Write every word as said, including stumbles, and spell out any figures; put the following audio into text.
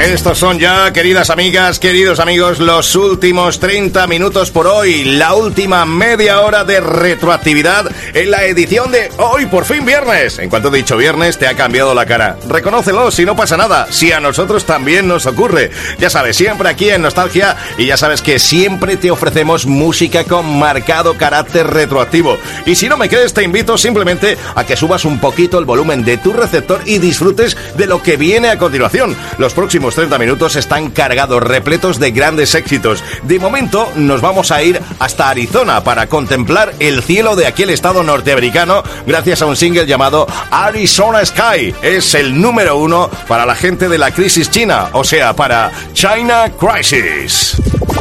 Estos son ya, queridas amigas, queridos amigos, los últimos treinta minutos por hoy, la última media hora de retroactividad en la edición de hoy, por fin viernes. En cuanto he dicho viernes, te ha cambiado la cara. Reconócelo, si no pasa nada, si a nosotros también nos ocurre. Ya sabes, siempre aquí en Nostalgia, y ya sabes que siempre te ofrecemos música con marcado carácter retroactivo. Y si no me crees, te invito simplemente a que subas un poquito el volumen de tu receptor y disfrutes de lo que viene a continuación. Los próximos treinta minutos están cargados, repletos de grandes éxitos. De momento nos vamos a ir hasta Arizona para contemplar el cielo de aquel estado norteamericano gracias a un single llamado Arizona Sky. Es el número uno para la gente de la crisis china, o sea, para China Crisis.